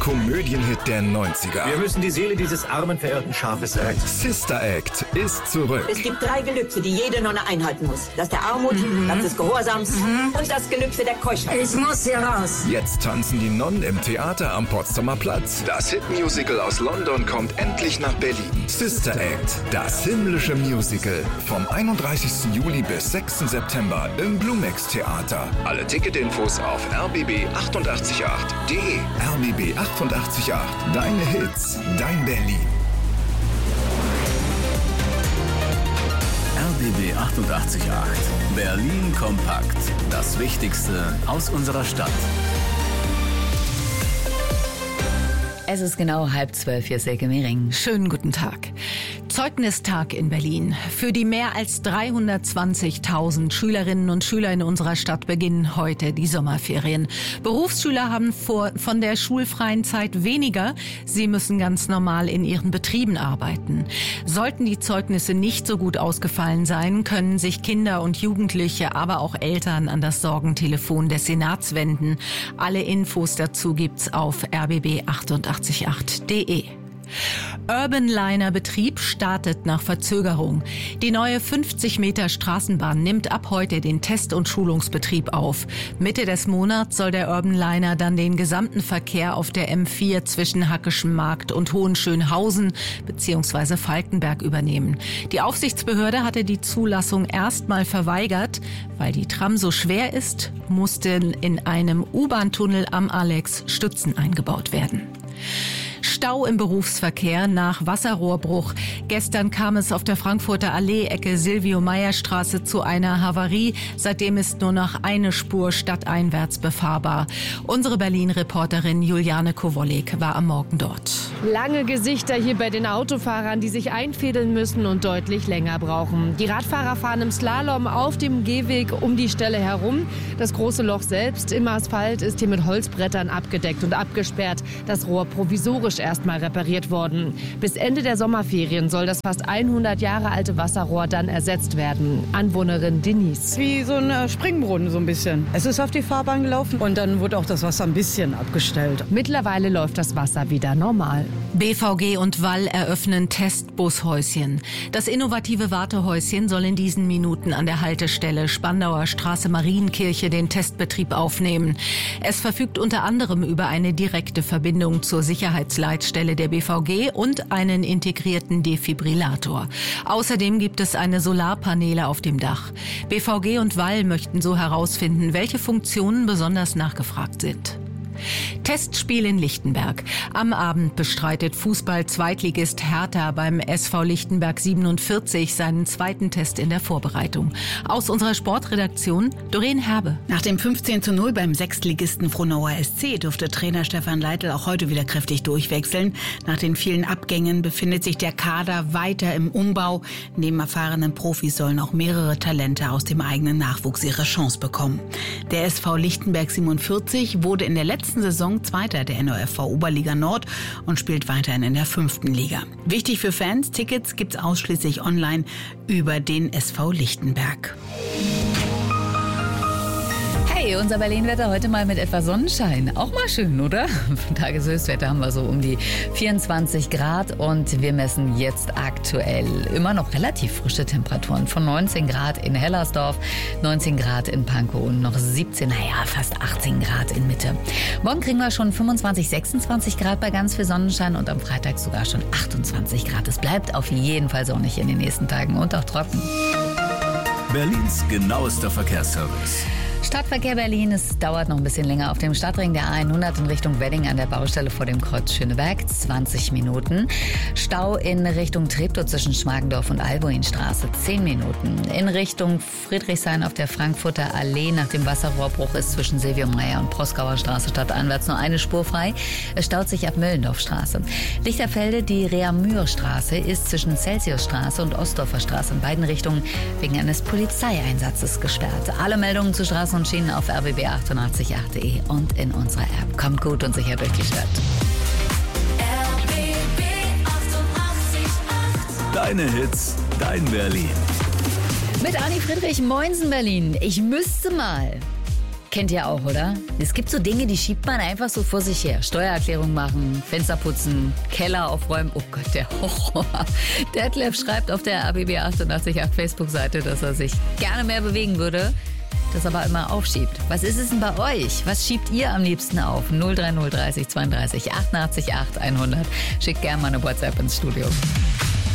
Komödienhit der 90er. Wir müssen die Seele dieses armen, verirrten Schafes retten. Sister Act ist zurück. Es gibt 3 Gelübde, die jede Nonne einhalten muss. Das der Armut, das des Gehorsams und das Gelübde der Keuschheit. Ich muss hier raus. Jetzt tanzen die Nonnen im Theater am Potsdamer Platz. Das Hitmusical aus London kommt endlich nach Berlin. Sister Act, das himmlische Musical. Vom 31. Juli bis 6. September im Blumex Theater. Alle Ticketinfos auf rbb888.de. RBB 888, deine Hits, dein Berlin. RBB 888, Berlin kompakt. Das Wichtigste aus unserer Stadt. Es ist genau 11:30, hier ist Silke Mehring. Schönen guten Tag. Zeugnistag in Berlin. Für die mehr als 320.000 Schülerinnen und Schüler in unserer Stadt beginnen heute die Sommerferien. Berufsschüler haben von der schulfreien Zeit weniger. Sie müssen ganz normal in ihren Betrieben arbeiten. Sollten die Zeugnisse nicht so gut ausgefallen sein, können sich Kinder und Jugendliche, aber auch Eltern an das Sorgentelefon des Senats wenden. Alle Infos dazu gibt's auf rbb888.de. Urbanliner-Betrieb startet nach Verzögerung. Die neue 50-Meter Straßenbahn nimmt ab heute den Test- und Schulungsbetrieb auf. Mitte des Monats soll der Urbanliner dann den gesamten Verkehr auf der M4 zwischen Hackeschem Markt und Hohenschönhausen bzw. Falkenberg übernehmen. Die Aufsichtsbehörde hatte die Zulassung erstmal verweigert. Weil die Tram so schwer ist, mussten in einem U-Bahn-Tunnel am Alex Stützen eingebaut werden. Stau im Berufsverkehr nach Wasserrohrbruch. Gestern kam es auf der Frankfurter Allee, Ecke Silvio-Meyer-Straße, zu einer Havarie. Seitdem ist nur noch eine Spur stadteinwärts befahrbar. Unsere Berlin-Reporterin Juliane Kowolek war am Morgen dort. Lange Gesichter hier bei den Autofahrern, die sich einfädeln müssen und deutlich länger brauchen. Die Radfahrer fahren im Slalom auf dem Gehweg um die Stelle herum. Das große Loch selbst im Asphalt ist hier mit Holzbrettern abgedeckt und abgesperrt. Das Rohr provisorisch erstmal repariert worden. Bis Ende der Sommerferien soll das fast 100 Jahre alte Wasserrohr dann ersetzt werden. Anwohnerin Denise. Wie so ein Springbrunnen so ein bisschen. Es ist auf die Fahrbahn gelaufen und dann wurde auch das Wasser ein bisschen abgestellt. Mittlerweile läuft das Wasser wieder normal. BVG und Wall eröffnen Testbushäuschen. Das innovative Wartehäuschen soll in diesen Minuten an der Haltestelle Spandauer Straße Marienkirche den Testbetrieb aufnehmen. Es verfügt unter anderem über eine direkte Verbindung zur Sicherheitsleitstelle der BVG und einen integrierten Defibrillator. Außerdem gibt es eine Solarpaneele auf dem Dach. BVG und Wall möchten so herausfinden, welche Funktionen besonders nachgefragt sind. Testspiel in Lichtenberg. Am Abend bestreitet Fußball-Zweitligist Hertha beim SV Lichtenberg 47 seinen zweiten Test in der Vorbereitung. Aus unserer Sportredaktion Doreen Herbe. Nach dem 15:0 beim Sechstligisten Frohnauer SC durfte Trainer Stefan Leitl auch heute wieder kräftig durchwechseln. Nach den vielen Abgängen befindet sich der Kader weiter im Umbau. Neben erfahrenen Profis sollen auch mehrere Talente aus dem eigenen Nachwuchs ihre Chance bekommen. Der SV Lichtenberg 47 wurde in der letzten Saison Zweiter der NOFV Oberliga Nord und spielt weiterhin in der 5. Liga. Wichtig für Fans, Tickets gibt's ausschließlich online über den SV Lichtenberg. Hey, unser Berlin-Wetter heute mal mit etwas Sonnenschein. Auch mal schön, oder? Tageshöchstwetter haben wir so um die 24 Grad und wir messen jetzt aktuell immer noch relativ frische Temperaturen von 19 Grad in Hellersdorf, 19 Grad in Pankow und noch 17, fast 18 Grad in Mitte. Morgen kriegen wir schon 25, 26 Grad bei ganz viel Sonnenschein und am Freitag sogar schon 28 Grad. Es bleibt auf jeden Fall sonnig in den nächsten Tagen und auch trocken. Berlins genauester Verkehrsservice. Stadtverkehr Berlin, es dauert noch ein bisschen länger auf dem Stadtring der A100 in Richtung Wedding an der Baustelle vor dem Kreuz Schöneberg, 20 Minuten. Stau in Richtung Treptow zwischen Schmargendorf und Albuinstraße, 10 Minuten. In Richtung Friedrichshain auf der Frankfurter Allee nach dem Wasserrohrbruch ist zwischen Silvio-Meyer und Proskauer Straße stadteinwärts nur eine Spur frei. Es staut sich ab Möllendorfstraße. Lichterfelde, die Reamür-Straße ist zwischen Celsiusstraße und Ostdorfer Straße in beiden Richtungen wegen eines Polizeieinsatzes gesperrt. Alle Meldungen zu Straßen und Schienen auf rbb888.de und in unserer App. Kommt gut und sicher durch die Stadt. RBB 888. Deine Hits, dein Berlin. Mit Anni Friedrich, Moinsen Berlin. Ich müsste mal Kennt ihr auch, oder? Es gibt so Dinge, die schiebt man einfach so vor sich her. Steuererklärung machen, Fenster putzen, Keller aufräumen. Oh Gott, der Horror. Detlef schreibt auf der ABB 888 Facebook-Seite, dass er sich gerne mehr bewegen würde, das aber immer aufschiebt. Was ist es denn bei euch? Was schiebt ihr am liebsten auf? 030 30 32 88 8 100. Schickt gerne mal eine WhatsApp ins Studio.